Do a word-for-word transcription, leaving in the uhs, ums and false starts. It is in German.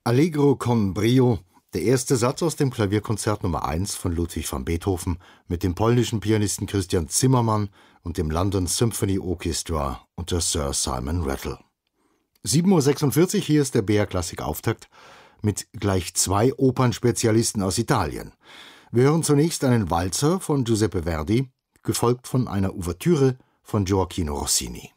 Allegro con brio, der erste Satz aus dem Klavierkonzert Nummer eins von Ludwig van Beethoven mit dem polnischen Pianisten Christian Zimmermann und dem London Symphony Orchestra unter Sir Simon Rattle. sieben Uhr sechsundvierzig, hier ist der B R Klassik Auftakt mit gleich zwei Opernspezialisten aus Italien. Wir hören zunächst einen Walzer von Giuseppe Verdi, gefolgt von einer Ouvertüre von Gioacchino Rossini.